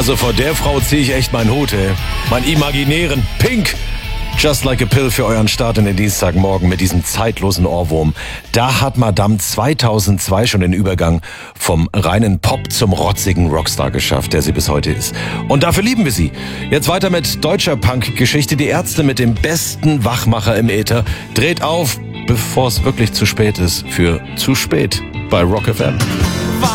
Also vor der Frau ziehe ich echt meinen Hut, ey. Mein imaginären Pink. Just Like a Pill für euren Start in den Dienstagmorgen mit diesem zeitlosen Ohrwurm. Da hat Madame 2002 schon den Übergang vom reinen Pop zum rotzigen Rockstar geschafft, der sie bis heute ist. Und dafür lieben wir sie. Jetzt weiter mit deutscher Punk-Geschichte. Die Ärzte mit dem besten Wachmacher im Äther. Dreht auf, bevor es wirklich zu spät ist, für Zu spät bei Rock FM.